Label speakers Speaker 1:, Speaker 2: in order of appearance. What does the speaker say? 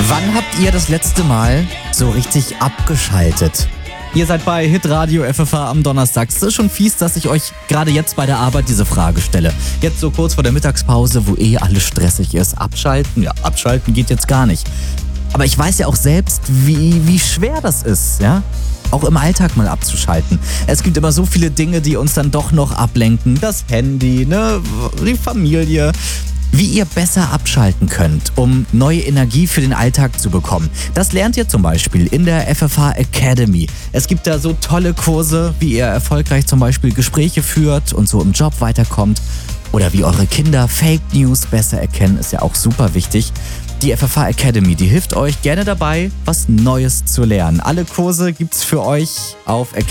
Speaker 1: Wann habt ihr das letzte Mal so richtig abgeschaltet? Ihr seid bei Hitradio FFH am Donnerstag. Es ist schon fies, dass ich euch gerade jetzt bei der Arbeit diese Frage stelle. Jetzt so kurz vor der Mittagspause, wo alles stressig ist. Abschalten? Ja, abschalten geht jetzt gar nicht. Aber ich weiß ja auch selbst, wie schwer das ist, ja? Auch im Alltag mal abzuschalten. Es gibt immer so viele Dinge, die uns dann doch noch ablenken. Das Handy, die Familie. Wie ihr besser abschalten könnt, um neue Energie für den Alltag zu bekommen. Das lernt ihr zum Beispiel in der FFH Academy. Es gibt da so tolle Kurse, wie ihr erfolgreich zum Beispiel Gespräche führt und so im Job weiterkommt. Oder wie eure Kinder Fake News besser erkennen, ist ja auch super wichtig. Die FFH Academy, die hilft euch gerne dabei, was Neues zu lernen. Alle Kurse gibt's für euch auf